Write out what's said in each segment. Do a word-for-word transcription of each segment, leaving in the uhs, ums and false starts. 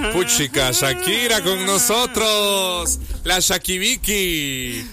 Puchica, Shakira con nosotros. La Shakibiki.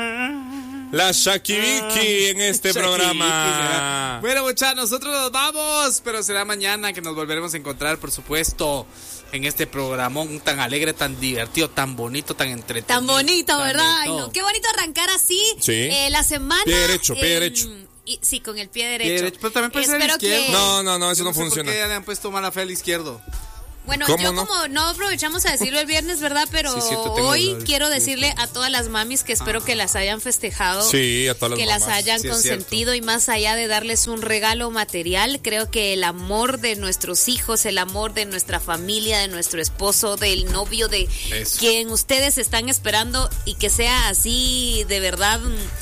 La Shakibiki en este programa. Bueno, muchachos, nosotros nos vamos, pero será mañana que nos volveremos a encontrar, por supuesto, en este programón tan alegre, tan divertido, tan bonito, tan entretenido. Tan bonito, tan ¿verdad? Ay, no, qué bonito arrancar así sí. eh, la semana. Pie derecho, pie eh, derecho. Y, sí, con el pie derecho. Pie derecho, pero también puede ser el izquierdo. Que... No, no, no, eso no, no sé funciona. ¿Por qué le han puesto mala fe al izquierdo? Bueno, ¿Cómo yo no? como no aprovechamos a decirlo el viernes, ¿verdad? Pero sí, cierto, hoy el... quiero decirle a todas las mamis que espero ah. que las hayan festejado. Sí, a todas las que mamás. las hayan sí, consentido y más allá de darles un regalo material, creo que el amor de nuestros hijos, el amor de nuestra familia, de nuestro esposo, del novio, de Eso. quien ustedes están esperando y que sea así de verdad,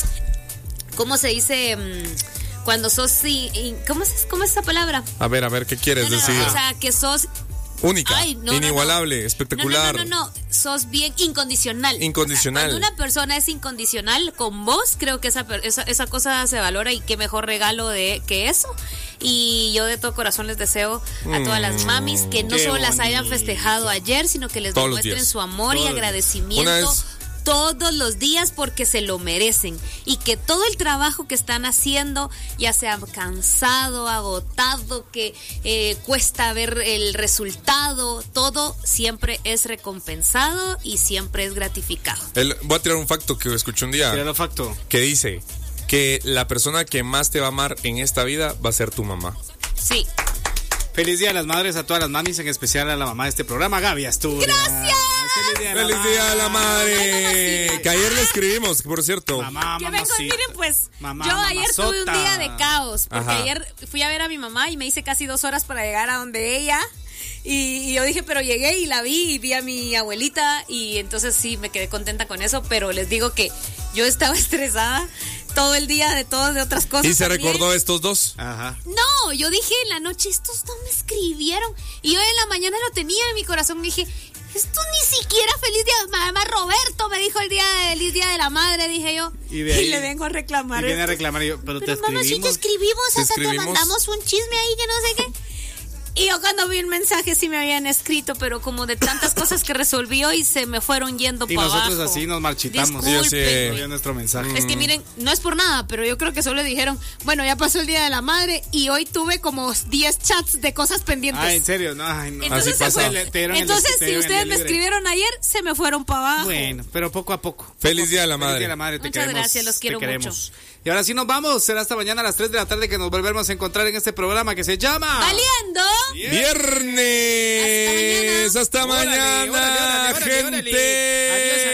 ¿cómo se dice? Cuando sos, ¿cómo es, cómo es esa palabra? A ver, a ver, ¿qué quieres no, no, decir? No, o sea, que sos... Única, Ay, no, inigualable, no, no. espectacular. No, no, no, no, sos bien incondicional. Incondicional. O sea, cuando una persona es incondicional con vos, creo que esa, esa, esa cosa se valora y qué mejor regalo de que eso. Y yo de todo corazón les deseo a mm, todas las mamis que no solo bonito. las hayan festejado ayer, sino que les Todos demuestren su amor Todos y agradecimiento todos los días porque se lo merecen y que todo el trabajo que están haciendo, ya sea cansado, agotado, que eh, cuesta ver el resultado, todo siempre es recompensado y siempre es gratificado. El, voy a tirar un facto que escuché un día. Tira facto. Que dice que la persona que más te va a amar en esta vida va a ser tu mamá. Sí. Feliz Día de las Madres a todas las mamis, en especial a la mamá de este programa, Gaby Asturias. ¡Gracias! Feliz Día, Feliz día a la madre. Que ayer le escribimos, por cierto. Mamá, que vengo, miren pues, mamá, yo ayer mamazota. tuve un día de caos, porque Ajá. ayer fui a ver a mi mamá y me hice casi dos horas para llegar a donde ella. Y, y yo dije, pero llegué y la vi y vi a mi abuelita y entonces sí me quedé contenta con eso, pero les digo que yo estaba estresada todo el día de todas de otras cosas. ¿Y se también. recordó estos dos? Ajá. No, yo dije en la noche, estos no me escribieron. Y yo en la mañana lo tenía en mi corazón y dije, esto ni siquiera feliz día. Mamá Roberto me dijo el día de, feliz día de la madre, dije yo. Y, de ahí, y le vengo a reclamar. Y viene a reclamar yo, pero, pero te mamá, escribimos. sí te escribimos, hasta escribimos? te mandamos un chisme ahí que no sé qué. Y yo cuando vi el mensaje sí me habían escrito, pero como de tantas cosas que resolví hoy se me fueron yendo para abajo. Y nosotros así nos marchitamos. Disculpen. Sí, sí. nuestro mensaje. Es que miren, no es por nada, pero yo creo que solo dijeron, bueno, ya pasó el Día de la Madre y hoy tuve como diez chats de cosas pendientes. Ah, ¿en serio? No, ay, no. Entonces, así pasa. el, Entonces el, si ustedes me escribieron ayer, se me fueron para abajo. Bueno, pero poco a poco. Feliz poco, Día de la Madre. Feliz Día de la Madre, te Muchas queremos. gracias, los quiero te queremos. mucho. Y ahora sí nos vamos. Será hasta mañana a las tres de la tarde que nos volvemos a encontrar en este programa que se llama Valiendo Viernes. Hasta mañana. Hasta mañana, órale, órale, órale, órale, gente. órale.